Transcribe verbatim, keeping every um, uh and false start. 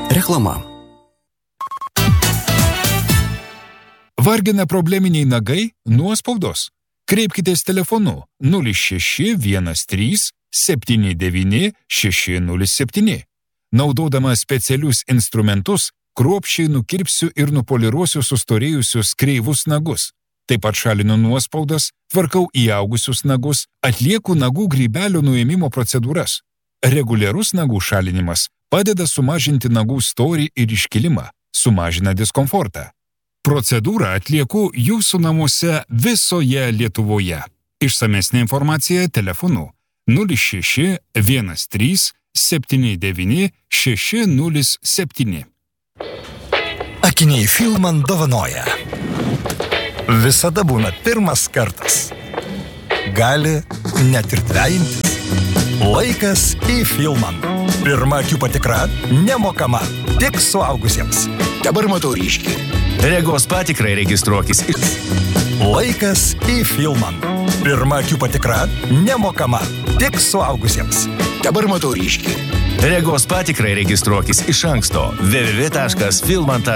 Reklama. Vargina probleminiai nagai, nuospaudos? Kreipkitės telefonu nulis šeši vienas trys septyni devyni šeši nulis septyni. Naudodama specialius instrumentus, kruopščiai nukirpsiu ir nupoliruosiu sustorėjusius kreivus nagus. Taip pat šalinu nuospaudas, tvarkau įaugusius nagus, atlieku nagų grybelio nuėmimo procedūras. Reguliarus nagų šalinimas padeda sumažinti nagų storį ir iškilimą, sumažina diskomfortą. Procedūrą atlieku jūsų namuose visoje Lietuvoje. Išsamesnė informacija telefonu nulis šeši vienas trys septyni devyni šeši nulis septyni. Akiniai Filman dovanoja. Visada būna pirmas kartas. Gali net ir dvejintis. Laikas į Filman. Pirma akių patikra nemokama, tik suaugusiems. Dabar matau ryškiai. Regos patikrai registruokis. Laikas į Filman. Pirma akių patikra nemokama, tik suaugusiems. Dabar matau ryškiai. Regos patikrai registruokis iš anksto. w w w taškas filman taškas